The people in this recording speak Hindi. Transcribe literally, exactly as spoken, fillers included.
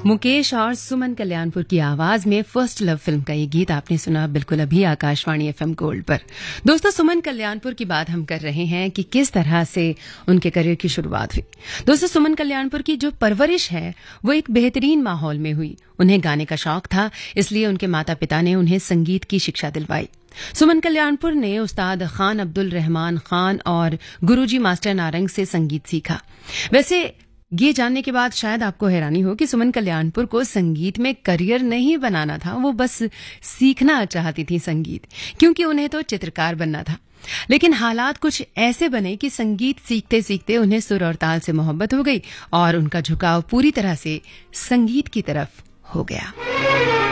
मुकेश और सुमन कल्याणपुर की आवाज में फर्स्ट लव फिल्म का ये गीत आपने सुना बिल्कुल अभी आकाशवाणी एफएम गोल्ड पर। दोस्तों, सुमन कल्याणपुर की बात हम कर रहे हैं कि किस तरह से उनके करियर की शुरुआत हुई। दोस्तों, सुमन कल्याणपुर की जो परवरिश है वो एक बेहतरीन माहौल में हुई। उन्हें गाने का शौक था, इसलिए उनके माता पिता ने उन्हें संगीत की शिक्षा दिलवाई। सुमन कल्याणपुर ने उस्ताद खान अब्दुल रहमान खान और गुरुजी मास्टर नारंग से संगीत सीखा। वैसे ये जानने के बाद शायद आपको हैरानी हो कि सुमन कल्याणपुर को संगीत में करियर नहीं बनाना था, वो बस सीखना चाहती थी संगीत, क्योंकि उन्हें तो चित्रकार बनना था। लेकिन हालात कुछ ऐसे बने कि संगीत सीखते सीखते उन्हें सुर और ताल से मोहब्बत हो गई और उनका झुकाव पूरी तरह से संगीत की तरफ हो गया।